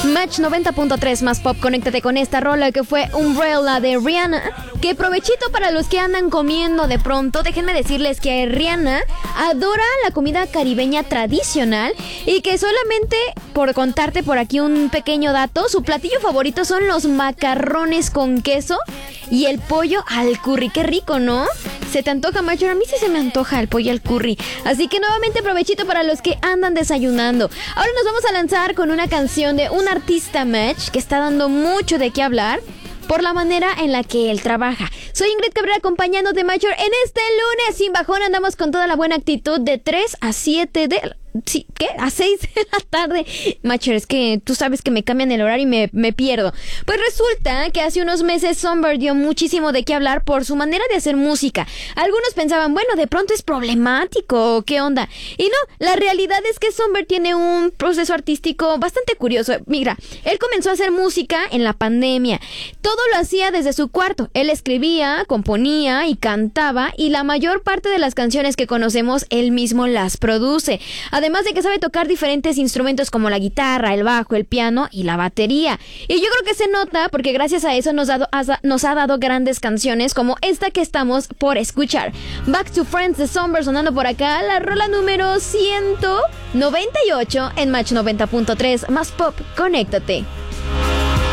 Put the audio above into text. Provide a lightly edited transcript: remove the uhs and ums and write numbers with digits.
Match 90.3 más pop, conéctate con esta rola que fue Umbrella de Rihanna. Que provechito para los que andan comiendo de pronto. Déjenme decirles que Rihanna adora la comida caribeña tradicional y que solamente por contarte por aquí un pequeño dato, su platillo favorito son los macarrones con queso y el pollo al curry. Qué rico, ¿no? ¿Se te antoja, Mayor? A mí sí se me antoja el pollo al curry. Así que nuevamente provechito para los que andan desayunando. Ahora nos vamos a lanzar con una canción de un artista, Match, que está dando mucho de qué hablar por la manera en la que él trabaja. Soy Ingrid Cabrera acompañándote, Mayor. En este lunes sin bajón andamos con toda la buena actitud de 3 a 7 de... Sí, ¿qué? A 6 de la tarde. Macher, es que tú sabes que me cambian el horario y me pierdo. Pues resulta que hace unos meses Somber dio muchísimo de qué hablar por su manera de hacer música. Algunos pensaban, bueno, de pronto es problemático, ¿qué onda? Y no, la realidad es que Somber tiene un proceso artístico bastante curioso. Mira, él comenzó a hacer música en la pandemia. Todo lo hacía desde su cuarto. Él escribía, componía y cantaba, y la mayor parte de las canciones que conocemos él mismo las produce. Además de que sabe tocar diferentes instrumentos como la guitarra, el bajo, el piano y la batería. Y yo creo que se nota porque gracias a eso nos ha dado grandes canciones como esta que estamos por escuchar. Back to Friends de Somber sonando por acá, la rola número 198 en Match 90.3 más pop, conéctate.